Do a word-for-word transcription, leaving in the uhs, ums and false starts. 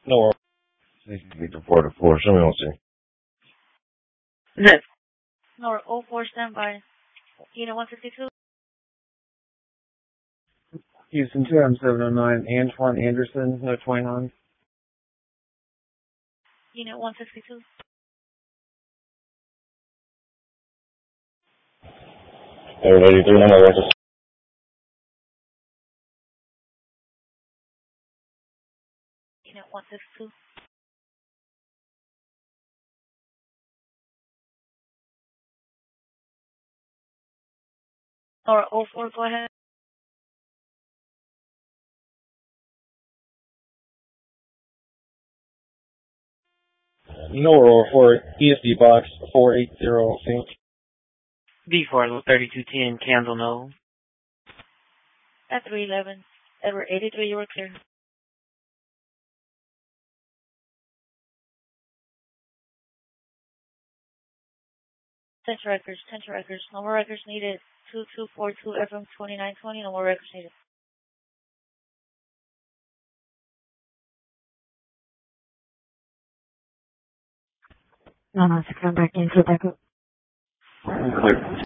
No, Victor four to four. Show me one, see. Yes. Nor oh four standby. Unit one fifty-two. Houston two M seven oh nine, Antoine Anderson, no twenty-nine. Unit one fifty-two. seven eighty-three, no more records. Unit one fifty-two. Nor oh four, go ahead. No, or for E S D box four eight zero, see. B four thirty-two ten, Candle Knoll. At three eleven. Edward eighty-three, you were clear. Ten records, ten records. No more records needed. two two four two F M twenty-nine twenty, no more records needed. No, no, come back into backup. Clear.